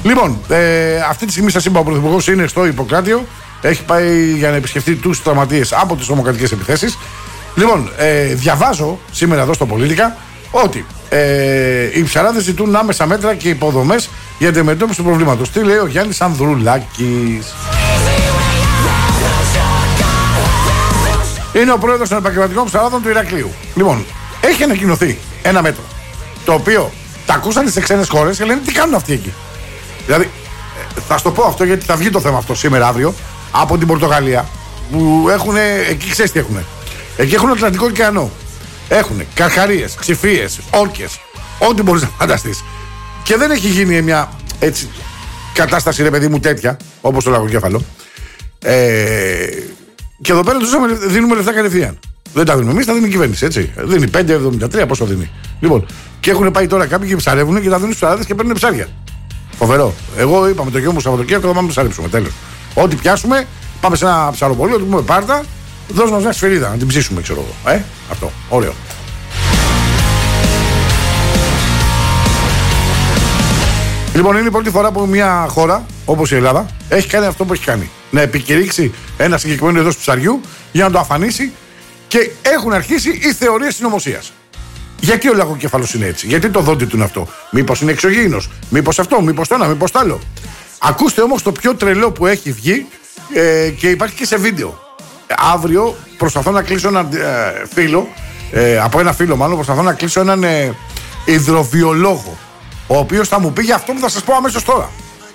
Λοιπόν, αυτή τη στιγμή σας είπα ο Πρωθυπουργός είναι στο Ιπποκράτιο. Έχει πάει για να επισκεφτεί τους τραυματίες από τις τρομοκρατικές επιθέσεις. Λοιπόν, διαβάζω σήμερα εδώ στο Πολίτικα ότι οι ψαράδες ζητούν άμεσα μέτρα και υποδομές για την αντιμετώπιση του προβλήματος. Τι λέει ο Γιάννης Ανδρουλάκης. Είναι ο πρόεδρος των επαγγελματικών ψαράδων του Ηρακλείου. Λοιπόν, έχει ανακοινωθεί ένα μέτρο το οποίο τα ακούσαν σε ξένες χώρες και λένε τι κάνουν αυτοί εκεί. Δηλαδή, θα σου το πω αυτό γιατί θα βγει το θέμα αυτό σήμερα αύριο από την Πορτογαλία που έχουν, εκεί ξέρεις τι έχουν. Εκεί έχουν Ατλαντικό ωκεανό. Έχουν καρχαρίες, ξυφίες, όρκες, ό,τι μπορείς να φανταστείς. Και δεν έχει γίνει μια έτσι κατάσταση, ρε παιδί μου, τέτοια όπως το λαγοκέφαλο. Και εδώ πέρα τους δίνουμε λεφτά κατευθείαν. Δεν τα δίνουμε εμείς, τα δίνει η κυβέρνηση, έτσι. Δίνει 5,73, πόσο δίνει. Λοιπόν, και έχουν πάει τώρα κάποιοι και ψαρεύουν και τα δίνουν στους ψαράδες και παίρνουν ψάρια. Φοβερό. Εγώ είπα με το γιο μου Σαββατοκύριακο θα πάμε να ψαρέψουμε. Τέλος. Ό,τι πιάσουμε, πάμε σε ένα ψαροπολείο, του πούμε πάρτα, δώσ' μας μια σφαιρίδα να την ψήσουμε, ξέρω εγώ. Αυτό. Ωραίο. Λοιπόν, είναι η πρώτη φορά που μια χώρα όπως η Ελλάδα έχει κάνει αυτό που έχει κάνει. Να επικηρύξει ένα συγκεκριμένο είδος ψαριού για να το αφανίσει και έχουν αρχίσει οι θεωρίες συνωμοσίας. Γιατί ο λαγοκέφαλος είναι έτσι, γιατί το δόντι του είναι αυτό, μήπως είναι εξωγήινος, μήπως αυτό, μήπως το ένα, μήπως το άλλο. Ακούστε όμως το πιο τρελό που έχει βγει και υπάρχει και σε βίντεο. Αύριο προσπαθώ να κλείσω έναν φίλο, από ένα φίλο μάλλον, προσπαθώ να κλείσω έναν υδροβιολόγο, ο οποίος θα μου πει για αυτό που θα σας πω αμέσως τώρα.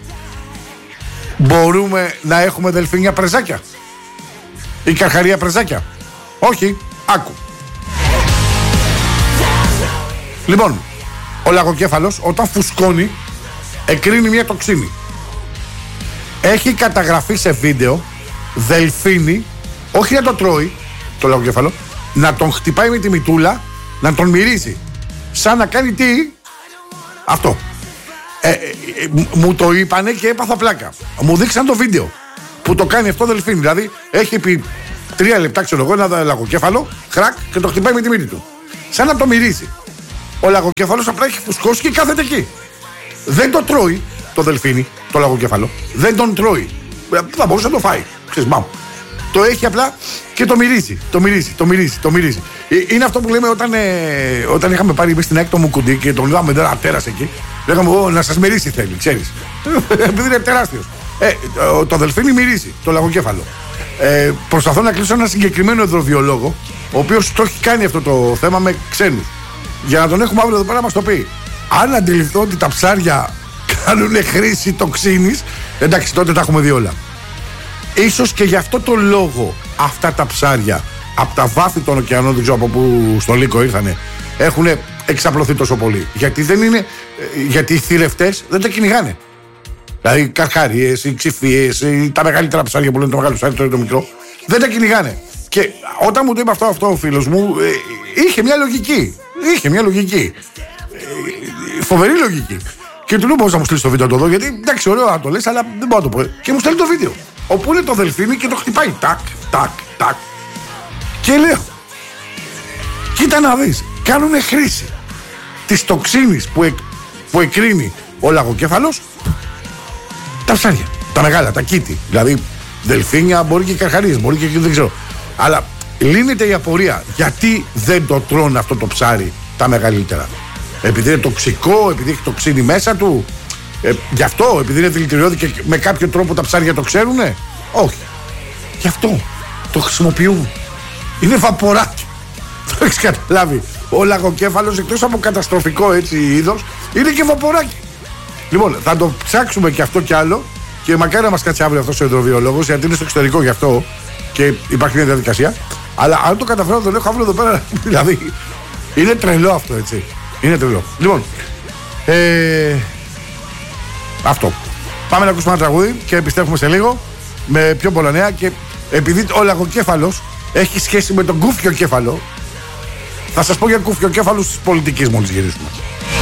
Μπορούμε να έχουμε δελφίνια πρεζάκια ή καρχαρία πρεζάκια? Όχι, άκου. Λοιπόν, ο λαγοκέφαλος όταν φουσκώνει εκρίνει μια τοξίνη. Έχει καταγραφεί σε βίντεο δελφίνι, όχι να το τρώει το λαγοκέφαλο, να τον χτυπάει με τη μητούλα, να τον μυρίζει. Σαν να κάνει τι? Αυτό. Μου το είπανε και έπαθα πλάκα. Μου δείξαν το βίντεο που το κάνει αυτό δελφίνι. Δηλαδή έχει πει 3 λεπτά, ξέρω εγώ, ένα λαγοκέφαλο, χρακ, και το χτυπάει με τη μύτη του. Σαν να το μυρίζει. Ο λαγοκέφαλος απλά έχει φουσκώσει και κάθεται εκεί. Δεν το τρώει το δελφίνι, το λαγοκέφαλο. Δεν τον τρώει. Θα μπορούσε να το φάει. Ξέρεις, μπαμ. Το έχει απλά και το μυρίζει. Το μυρίζει. Είναι αυτό που λέμε όταν είχαμε πάρει εμείς στην ΑΕΚ το Μουκουντή και τον είδαμε ένα τέρας εκεί. Λέγαμε να σας μυρίσει θέλει, ξέρεις. Επειδή είναι τεράστιος. Το δελφίνι μυρίζει το λαγοκέφαλο. Προσπαθώ να κλείσω ένα συγκεκριμένο υδροβιολόγο, ο οποίος το έχει κάνει αυτό το θέμα με ξένους. Για να τον έχουμε αύριο εδώ πέρα να μας το πει. Αν αντιληφθώ ότι τα ψάρια κάνουν χρήση τοξίνης, εντάξει, τότε τα έχουμε δει όλα. Ίσως και γι' αυτό το λόγο αυτά τα ψάρια από τα βάθη των ωκεανών, δεν ξέρω από πού στο Λύκο ήρθανε, έχουν εξαπλωθεί τόσο πολύ. Γιατί οι θηρευτές δεν τα κυνηγάνε. Δηλαδή οι καρχαρίες, οι ξυφίες, τα μεγαλύτερα ψάρια που λένε το μεγάλο ψάρι, το μικρό, δεν τα κυνηγάνε. Και όταν μου το είπε αυτό ο φίλος μου, είχε μια λογική. Φοβερή λογική. Και του λέω πώς θα μου στείλεις το βίντεο να το δω, γιατί εντάξει, ωραίο να το λες, αλλά δεν μπορώ να το πω. Και μου στέλνει το βίντεο. Όπου είναι το δελφίνι και το χτυπάει. Τάκ. Και λέω, κοίτα να δεις, κάνουνε χρήση της τοξίνης που εκρίνει ο λαγοκέφαλος τα ψάρια. Τα μεγάλα, τα κίτη. Δηλαδή, δελφίνια, μπορεί και καρχαρίες, μπορεί και δεν ξέρω. Αλλά λύνεται η απορία. Γιατί δεν το τρώνε αυτό το ψάρι τα μεγαλύτερα? Επειδή είναι τοξικό, επειδή έχει τοξίνη μέσα του? Γι' αυτό, επειδή είναι δηλητηριώδη και με κάποιο τρόπο τα ψάρια το ξέρουνε? Όχι. Γι' αυτό το χρησιμοποιούν. Είναι βαποράκι. Το έχεις καταλάβει? Ο λαγοκέφαλος, εκτός από καταστροφικό έτσι είδος, είναι και βαποράκι. Λοιπόν, θα το ψάξουμε και αυτό κι άλλο. Και μακάρι να μας κάτσει αύριο αυτός ο υδροβιολόγος, γιατί είναι στο εξωτερικό γι' αυτό και υπάρχει μια διαδικασία. Αλλά αν το καταφέρω, τον έχω αύριο εδώ πέρα. Δηλαδή, είναι τρελό αυτό, έτσι. Είναι τρελό. Λοιπόν, αυτό. Πάμε να ακούσουμε ένα τραγούδι και επιστρέφουμε σε λίγο με πιο πολλά νέα. Και επειδή ο λαγοκέφαλος έχει σχέση με τον κούφιο κέφαλο, θα σας πω για κούφιο κέφαλο της πολιτικής μόλις γυρίσουμε.